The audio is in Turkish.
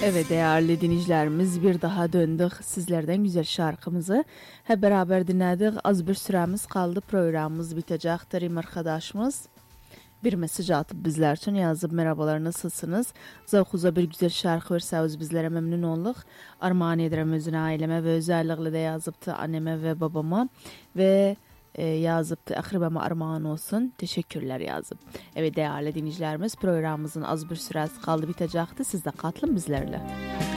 Evet değerli dinleyicilerimiz bir daha döndük sizlerden güzel şarkımızı hep beraber dinledik. Az bir süremiz kaldı, programımız bitecektir. Arkadaşımız bir mesaj atıp bizler için yazıp merhabalar nasılsınız? Zavkuza bir güzel şarkı verseniz bizlere memnun olduk. Armağan ederim özüne aileme ve özellikle de yazıptı anneme ve babama ve yazıptı akrabama armağan olsun. Teşekkürler yazıp. Evet değerli dinleyicilerimiz programımızın az bir süresi kaldı bitecekti. Siz de katılın bizlerle.